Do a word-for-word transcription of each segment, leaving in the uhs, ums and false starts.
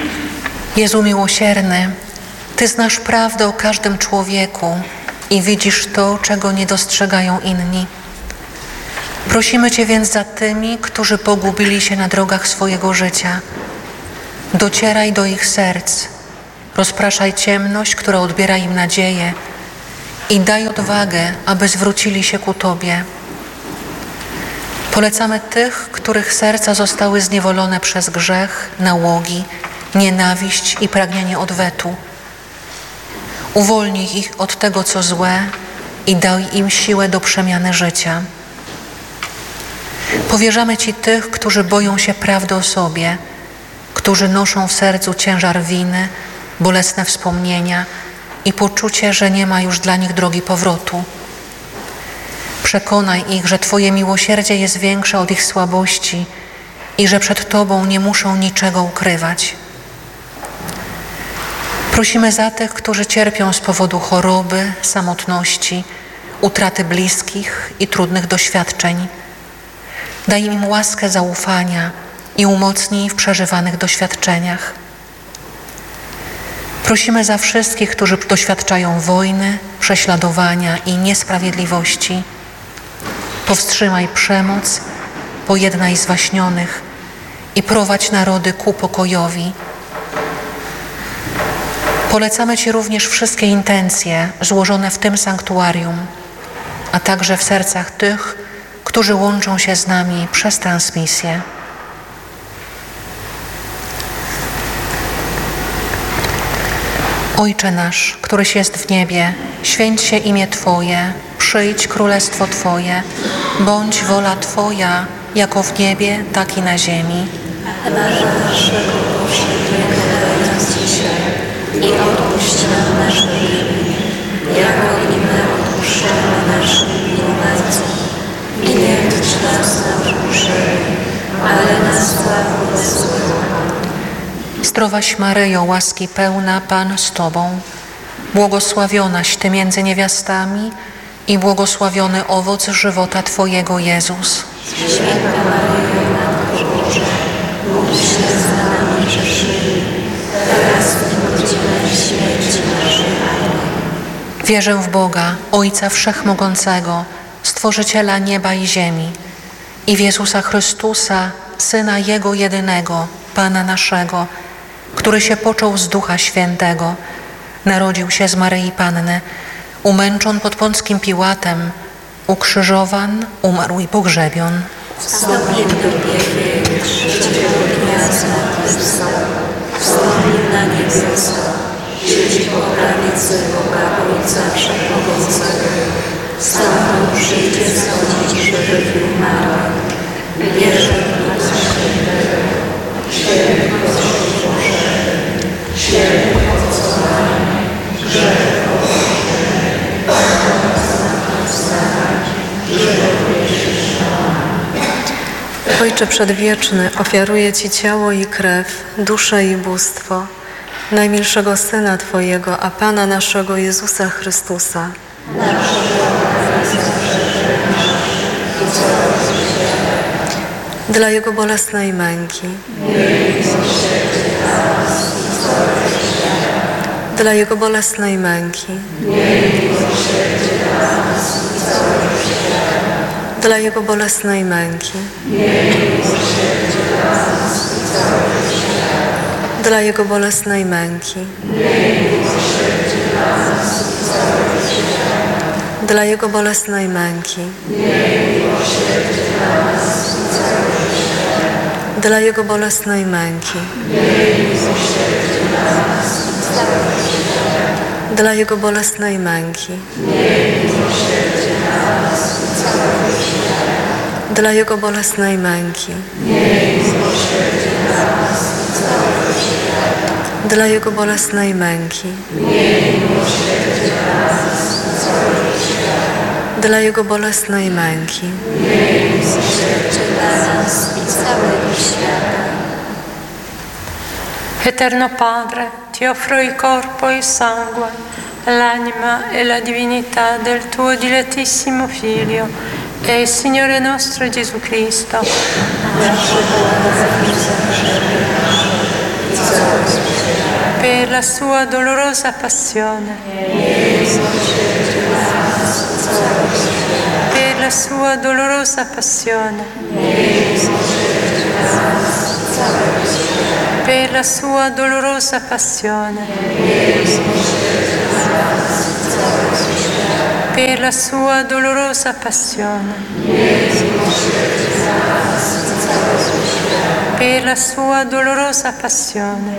Jezu miłosierny, Ty znasz prawdę o każdym człowieku i widzisz to, czego nie dostrzegają inni. Prosimy Cię więc za tymi, którzy pogubili się na drogach swojego życia. Docieraj do ich serc, rozpraszaj ciemność, która odbiera im nadzieję i daj odwagę, aby zwrócili się ku Tobie. Polecamy tych, których serca zostały zniewolone przez grzech, nałogi, nienawiść i pragnienie odwetu. Uwolnij ich od tego, co złe i daj im siłę do przemiany życia. Powierzamy Ci tych, którzy boją się prawdy o sobie, którzy noszą w sercu ciężar winy, bolesne wspomnienia i poczucie, że nie ma już dla nich drogi powrotu. Przekonaj ich, że Twoje miłosierdzie jest większe od ich słabości i że przed Tobą nie muszą niczego ukrywać. Prosimy za tych, którzy cierpią z powodu choroby, samotności, utraty bliskich i trudnych doświadczeń. Daj im łaskę zaufania i umocnij w przeżywanych doświadczeniach. Prosimy za wszystkich, którzy doświadczają wojny, prześladowania i niesprawiedliwości. Powstrzymaj przemoc, pojednaj zwaśnionych i prowadź narody ku pokojowi. Polecamy Ci również wszystkie intencje złożone w tym sanktuarium, a także w sercach tych, którzy łączą się z nami przez transmisję. Ojcze nasz, któryś jest w niebie, święć się imię Twoje, przyjdź królestwo Twoje, bądź wola Twoja, jako w niebie, tak i na ziemi. Chleba naszego powszedniego daj nas dzisiaj i odpuść nam nasze winy, jako i my odpuszczamy naszym winowajcom. I nie wódź nas na pokuszenie, ale nas zbaw od złego. Zdrowaś Maryjo, łaski pełna, Pan z Tobą, błogosławionaś Ty między niewiastami i błogosławiony owoc żywota Twojego, Jezus. Święta Maryjo, Matko Boża, módl się za nami grzesznymi, teraz i w godzinę śmierci naszej. Amen. Wierzę w Boga, Ojca Wszechmogącego, Stworzyciela nieba i ziemi, i w Jezusa Chrystusa, Syna Jego jedynego, Pana naszego, który się począł z Ducha Świętego, narodził się z Maryi Panny, umęczon pod Pąckim Piłatem, ukrzyżowan, umarł i pogrzebion. Wstąpił do piekieł, trzeciego dnia zmartwychwstał, wstąpił na niebiosa, siedzi po prawicy Boga Ojca Wszechmogącego. Stamtąd przyjdzie sądzić żywych i umarłych. Wierzę w Ducha Świętego, świętych Kościół powszechny, świętych obcowanie, grzech odpuszczony, pomoc zmartwychwstania, żywot wieczny. Ojcze Przedwieczny, ofiaruję Ci ciało i krew, duszę i bóstwo najmilszego Syna Twojego, a Pana naszego Jezusa Chrystusa, dla Jego bolesnej męki, dla Jego bolesnej męki, dla Jego bolesnej męki, dla Jego bolesnej męki, dla Jego bolesnej męki, dla Jego bolesnej męki, dla Jego bolesnej męki, dla Jego bolesnej męki, dla Jego bolesnej męki, dla Jego bolesnej męki, Eterno Padre, ti offro il corpo e il sangue, l'anima e la divinità del tuo dilettissimo Figlio e Signore nostro Gesù Cristo. la sua dolorosa passione, per la sua dolorosa passione, per la sua dolorosa passione, per la sua dolorosa passione, per la sua dolorosa passione,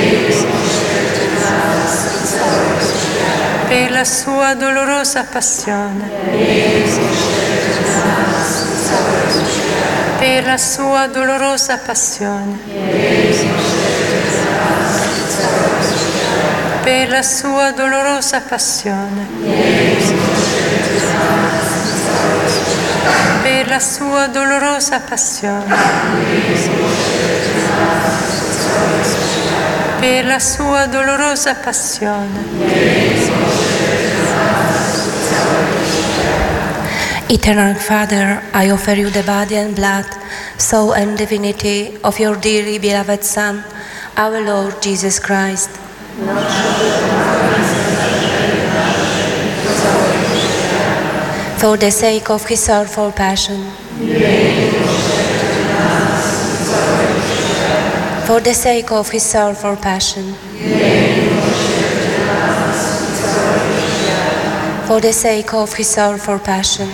per la sua dolorosa passione, per la sua dolorosa passione, per la sua dolorosa passione, per la sua dolorosa passione, per la sua dolorosa passione. Eternal Father, I offer you the body and blood, soul and divinity of your dearly beloved Son, our Lord Jesus Christ. For the sake of his sorrowful passion, for the sake of his sorrowful passion, for the sake of his sorrowful passion,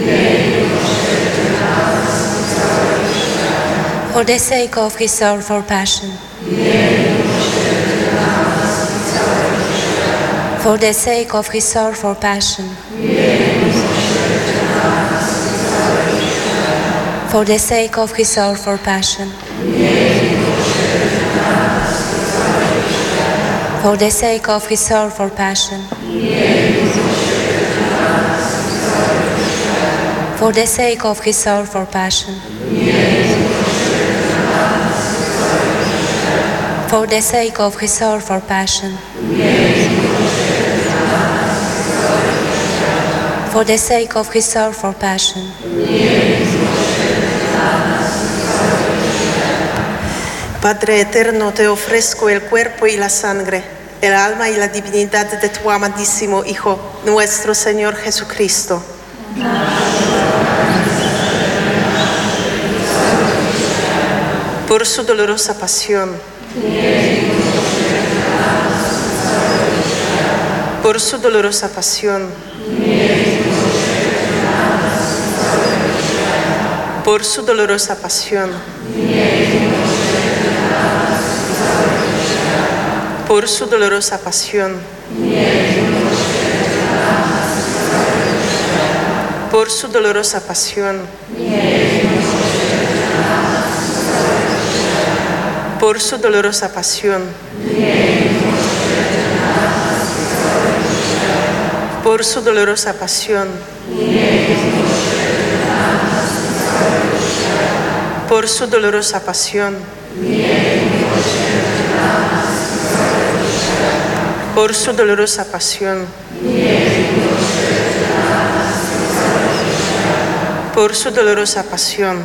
for the sake of his sorrowful passion, for the sake of his sorrowful passion, for the sake of his sorrowful passion, for the sake of his sorrowful passion, for the sake of his sorrowful passion, for the sake of his sorrowful passion, for the sake of his sorrowful passion, Padre eterno, te ofrezco el cuerpo y la sangre, el alma y la divinidad de tu amadísimo Hijo, nuestro Señor Jesucristo. Por su dolorosa pasión, por su dolorosa pasión, por su dolorosa pasión, por su dolorosa pasión, por su dolorosa pasión, por su dolorosa pasión, por su dolorosa pasión, por su dolorosa pasión, por su dolorosa pasión, por su dolorosa pasión,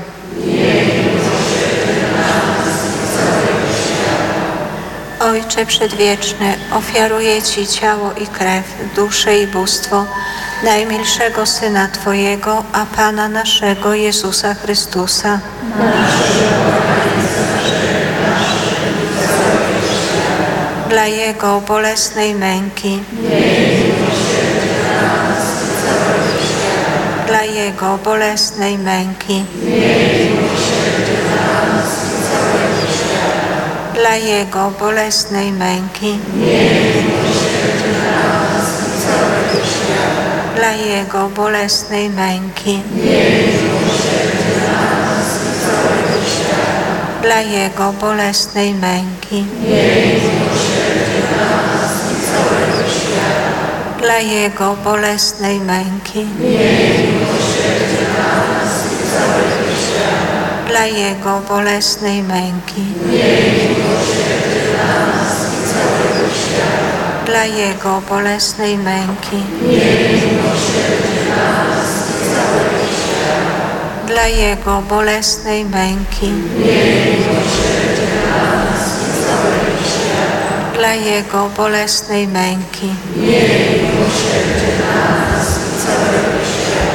Ojcze Przedwieczny, ofiaruję Ci ciało i krew, duszę i bóstwo najmilszego Syna Twojego, a Pana naszego Jezusa Chrystusa. Dla Jego bolesnej męki, dla Jego bolesnej męki, dla Jego bolesnej męki, dla Jego bolesnej męki, dla Jego bolesnej męki, dla Jego bolesnej męki, dla Jego bolesnej męki, dla Jego bolesnej męki, dla Jego bolesnej męki, dla Jego bolesnej męki. Miej miłosierdzie